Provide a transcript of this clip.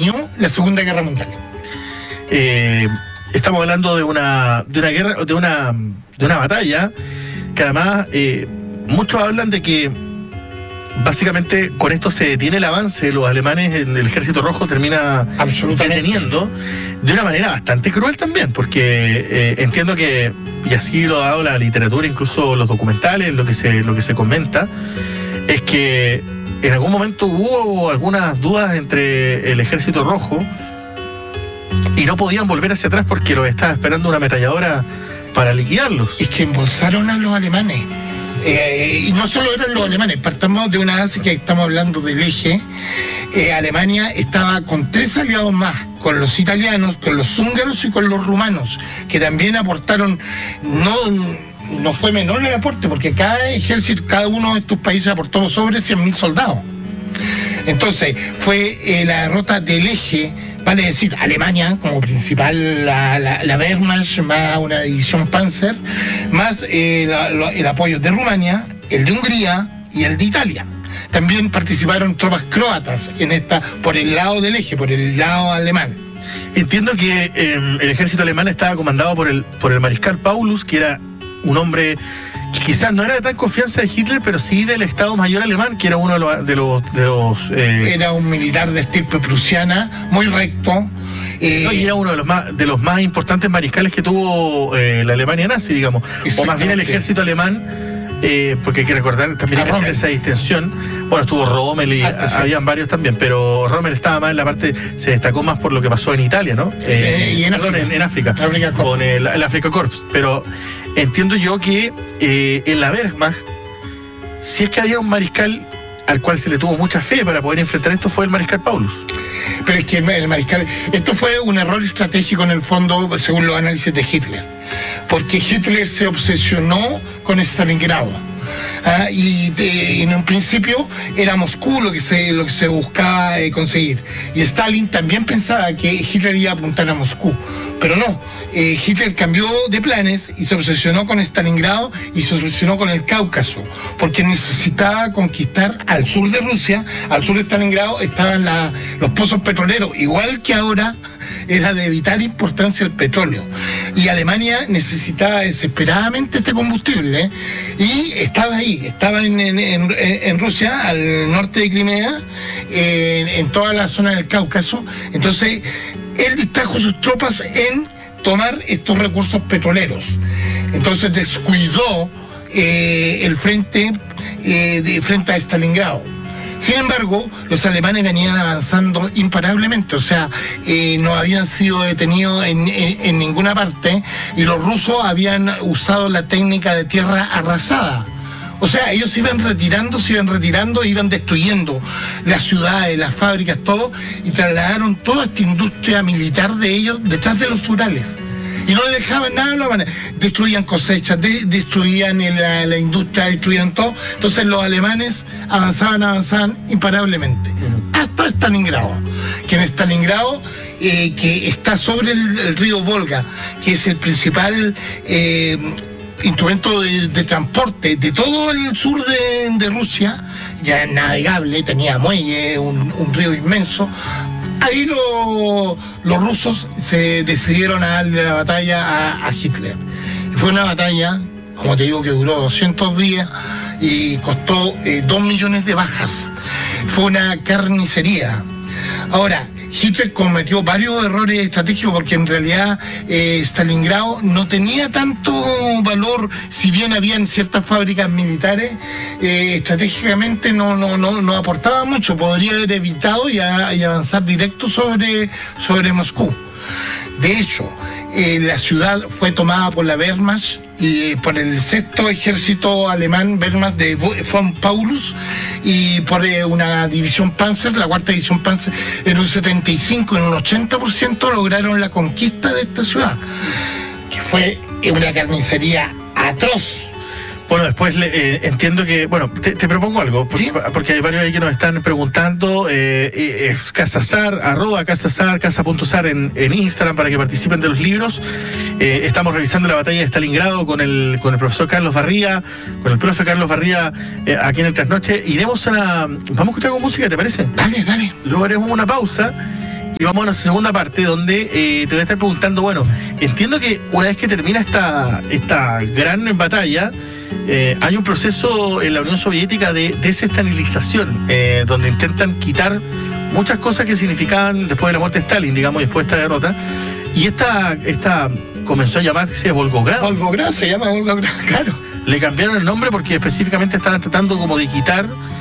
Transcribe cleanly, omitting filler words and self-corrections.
definió la Segunda Guerra Mundial. Estamos hablando de una guerra, de una batalla que además muchos hablan de que básicamente con esto se detiene el avance. Los alemanes en el Ejército Rojo termina deteniendo de una manera bastante cruel también, porque entiendo que, y así lo ha dado la literatura, incluso los documentales, lo que se comenta, es que en algún momento hubo algunas dudas entre el Ejército Rojo y no podían volver hacia atrás porque los estaba esperando una ametralladora para liquidarlos. Es que embolsaron a los alemanes. Y no solo eran los alemanes, partamos de una base que estamos hablando del eje. Alemania estaba con 3 aliados más, con los italianos, con los húngaros y con los rumanos, que también aportaron, no fue menor el aporte, porque cada ejército, cada uno de estos países aportó sobre 100.000 soldados. Entonces, fue la derrota del eje, vale decir, Alemania como principal, la Wehrmacht, más una división Panzer, más el apoyo de Rumania, el de Hungría y el de Italia. También participaron tropas croatas en esta, por el lado del eje, por el lado alemán. Entiendo que el ejército alemán estaba comandado por el mariscal Paulus, que era un hombre que quizás no era de tan confianza de Hitler, pero sí del Estado Mayor alemán, que era uno de los era un militar de estirpe prusiana, muy recto. Y era uno de los más importantes mariscales que tuvo la Alemania nazi, digamos. O más bien el ejército alemán, porque hay que recordar también hay que hacer esa distinción. Bueno, estuvo Rommel y habían varios también, pero Rommel estaba más en la parte, se destacó más por lo que pasó en Italia, ¿no? Y en África, con el Afrika Korps. Pero entiendo yo que en la Wehrmacht, si es que había un mariscal al cual se le tuvo mucha fe para poder enfrentar esto, fue el mariscal Paulus. Pero es que el mariscal, esto fue un error estratégico en el fondo, según los análisis de Hitler, porque Hitler se obsesionó con Stalingrado. Y en un principio era Moscú lo que se buscaba conseguir, y Stalin también pensaba que Hitler iba a apuntar a Moscú, pero no. Hitler cambió de planes y se obsesionó con Stalingrado y se obsesionó con el Cáucaso, porque necesitaba conquistar al sur de Rusia. Al sur de Stalingrado estaban los pozos petroleros, igual que ahora era de vital importancia el petróleo, y Alemania necesitaba desesperadamente este combustible, y estaba ahí, estaba en Rusia, al norte de Crimea, en toda la zona del Cáucaso. Entonces él distrajo sus tropas en tomar estos recursos petroleros, entonces descuidó el frente frente a Stalingrado. Sin embargo, los alemanes venían avanzando imparablemente, o sea, no habían sido detenidos en ninguna parte, y los rusos habían usado la técnica de tierra arrasada. O sea, ellos iban retirando, iban destruyendo las ciudades, las fábricas, todo, y trasladaron toda esta industria militar de ellos detrás de los Urales. Y no dejaban nada, destruían cosechas, destruían la industria, destruían todo. Entonces los alemanes avanzaban imparablemente, hasta Stalingrado. Que en Stalingrado, que está sobre el río Volga, que es el principal instrumento de transporte de todo el sur de Rusia, ya navegable, tenía muelle, un río inmenso. Ahí los rusos se decidieron a darle la batalla a Hitler. Y fue una batalla, como te digo, que duró 200 días y costó 2 millones de bajas. Fue una carnicería. Ahora, Hitler cometió varios errores estratégicos, porque en realidad Stalingrado no tenía tanto valor, si bien habían ciertas fábricas militares, estratégicamente no aportaba mucho. Podría haber evitado y avanzar directo sobre Moscú. De hecho, la ciudad fue tomada por la Wehrmacht y por el sexto ejército alemán, Wehrmacht de von Paulus, y por una división Panzer, la cuarta división Panzer. En un 75, en un 80% lograron la conquista de esta ciudad, que fue una carnicería atroz. Bueno, después entiendo que, bueno, te propongo algo, porque hay varios ahí que nos están preguntando. Es Casazar, @Casazar, casa.zar en Instagram, para que participen de los libros. Estamos revisando la batalla de Stalingrado con el profesor Carlos Barría, con el profe Carlos Barría, aquí en el Trasnoche. Vamos a escuchar con música, ¿te parece? Dale. Luego haremos una pausa Y vamos a nuestra segunda parte, donde te voy a estar preguntando, bueno, entiendo que una vez que termina esta gran batalla, hay un proceso en la Unión Soviética de desestalinización, donde intentan quitar muchas cosas que significaban, después de la muerte de Stalin, digamos, después de esta derrota, y esta comenzó a llamarse Volgograd. Volgograd, se llama Volgograd, claro. Le cambiaron el nombre porque específicamente estaban tratando como de quitar